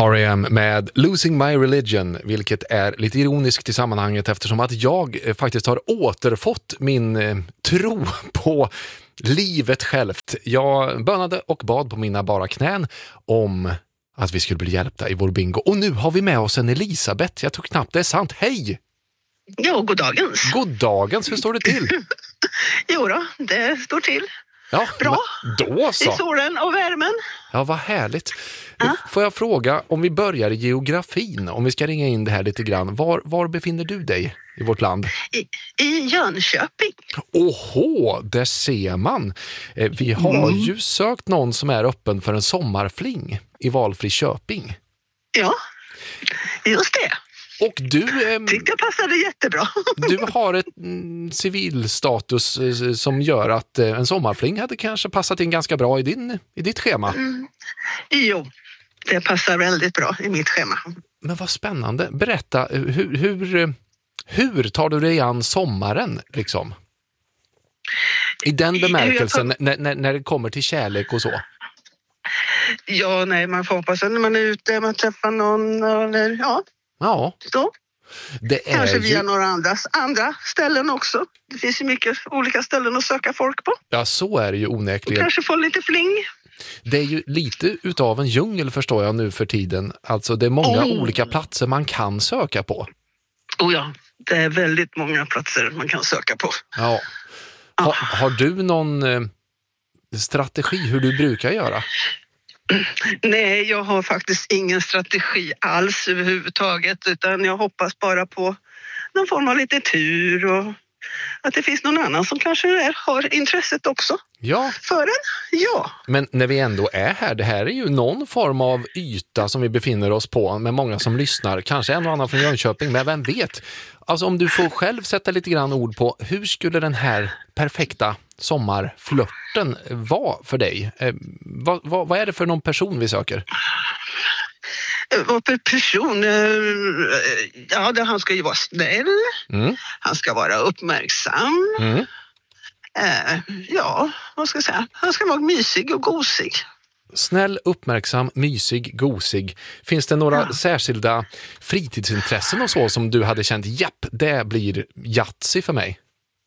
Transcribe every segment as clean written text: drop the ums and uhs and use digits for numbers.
R.E.M. med Losing My Religion, vilket är lite ironiskt i sammanhanget eftersom att jag faktiskt har återfått min tro på livet självt. Jag bönade och bad på mina bara knän om att vi skulle bli hjälpta i vår bingo. Och nu har vi med oss en Elisabeth. Jag tror knappt det är sant. Hej! Ja, god dagens. God dagens, hur står det till? Jo då, det står till. Ja, bra. Då så. I solen och värmen. Ja, vad härligt. Får jag fråga, om vi börjar i geografin, om vi ska ringa in det här lite grann. Var befinner du dig i vårt land? I Jönköping. Åhå, där ser man. Vi har ju sökt någon som är öppen för en sommarfling i valfri Köping. Ja, just det. Och du tyckte jag passade jättebra. Du har ett civilstatus som gör att en sommarfling hade kanske passat in ganska bra i ditt schema. Jo, det passar väldigt bra i mitt schema. Men vad spännande. Berätta, hur tar du dig an sommaren liksom? I den bemärkelsen när det kommer till kärlek och så. Ja, nej, man får hoppas att när man är ute, man träffar någon eller ja. Så. Det är kanske via några andra ställen också. Det finns ju mycket olika ställen att söka folk på. Ja, så är det ju onekligen. Och kanske få lite fling. Det är ju lite utav en djungel förstår jag nu för tiden. Alltså det är många olika platser man kan söka på. Oh ja, det är väldigt många platser man kan söka på. Ja. Har du någon strategi hur du brukar göra? Nej, jag har faktiskt ingen strategi alls överhuvudtaget, utan jag hoppas bara på någon form av lite tur och att det finns någon annan som kanske har intresset också. Ja. För en, ja. Men när vi ändå är här, det här är ju någon form av yta som vi befinner oss på med många som lyssnar, kanske en och annan från Jönköping, men vem vet? Alltså om du får själv sätta lite grann ord på hur skulle den här perfekta sommarflörten vara för dig? Vad är det för någon person vi söker? Vad för person? Ja, han ska ju vara snäll. Han ska vara uppmärksam. Ja, vad ska jag säga? Han ska vara mysig och gosig. Snäll, uppmärksam, mysig, gosig. Finns det några särskilda fritidsintressen och så som du hade känt, japp, det blir Yatzy för mig?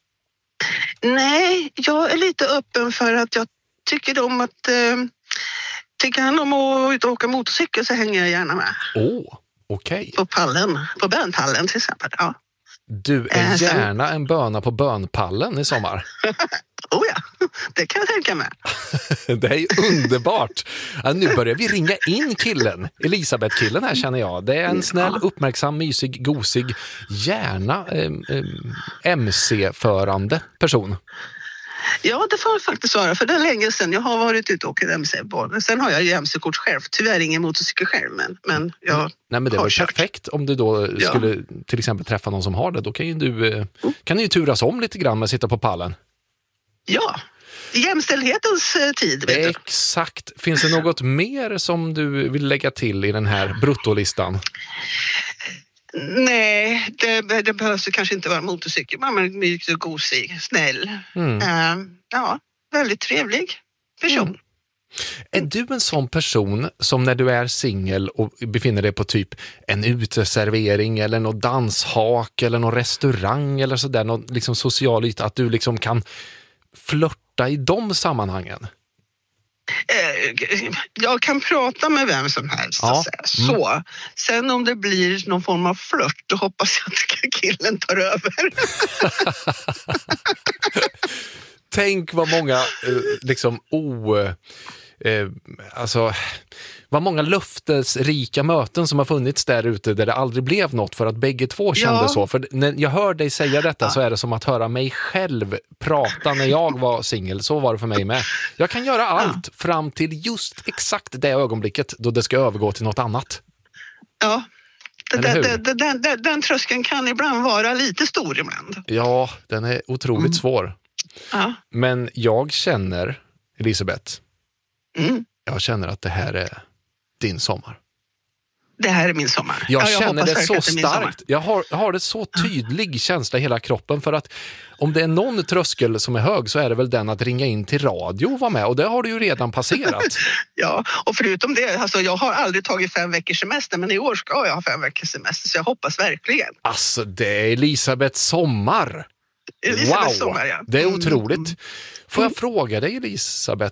Nej, jag är lite öppen för att jag tycker om att tycker han om att åka motorcykel så hänger jag gärna med. Okej. På pallen, på bönpallen till exempel, ja. Du är gärna en böna på bönpallen i sommar. Ja, det kan jag tänka mig. Det är ju underbart. Nu börjar vi ringa in killen. Elisabeth-killen här känner jag. Det är en snäll, uppmärksam, mysig, gosig, gärna MC-förande person. Ja, det får faktiskt vara. För det är länge sedan jag har varit ute och åkt MC. Sen har jag ju MC-kort själv. Tyvärr ingen motorcykel själv, men jag Nej, men det var perfekt om du då skulle till exempel träffa någon som har det. Då kan ju kan ju turas om lite grann med att sitta på pallen. Ja, jämställdhetens tid. Vet du. Exakt. Finns det något mer som du vill lägga till i den här bruttolistan? Nej, det behövs kanske inte vara motorcykel. Man är mycket och gosig, snäll. Ja, väldigt trevlig person. Är du en sån person som när du är singel och befinner dig på typ en uteservering eller någon danshak eller någon restaurang eller sådär, någon liksom social yta, att du liksom kan flörta i de sammanhangen? Jag kan prata med vem som helst. Så. Sen om det blir någon form av flört, då hoppas jag att killen tar över. Tänk vad många vad många löftesrika möten som har funnits där ute där det aldrig blev något för att bägge två kände så. För när jag hör dig säga detta så är det som att höra mig själv prata när jag var singel. Så var det för mig med. Jag kan göra allt fram till just exakt det ögonblicket då det ska övergå till något annat. Ja. Den tröskeln kan ibland vara lite stor ibland. Ja, den är otroligt svår. Men jag känner, Elisabeth, jag känner att det här är din sommar. det här är min sommar. Jag känner hoppas det så verkligen att är min starkt. Jag har det så tydlig känsla i hela kroppen, för att om det är någon tröskel som är hög så är det väl den att ringa in till radio och vara med, och det har du ju redan passerat. Ja, och förutom det, alltså, jag har aldrig tagit 5 veckors semester, men i år ska jag ha 5 veckors semester, så jag hoppas verkligen. Alltså, det är Elisabeths sommar. Elisabeths Wow, sommar, ja. det är otroligt. Får jag fråga dig, Elisabeth,